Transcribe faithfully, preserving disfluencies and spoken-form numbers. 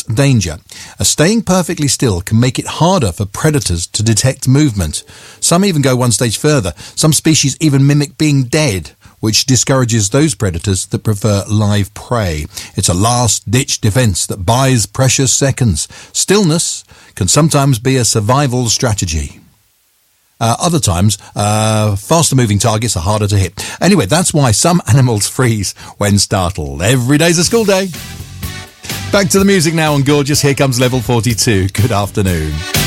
danger. Uh, staying perfectly still can make it harder for predators to detect movement. Some even go one stage further. Some species even mimic being dead, which discourages those predators that prefer live prey. It's a last-ditch defense that buys precious seconds. Stillness can sometimes be a survival strategy. Uh, other times, uh, faster-moving targets are harder to hit. Anyway, that's why some animals freeze when startled. Every day's a school day. Back to the music now on Gorgeous. Here comes Level forty-two. Good afternoon.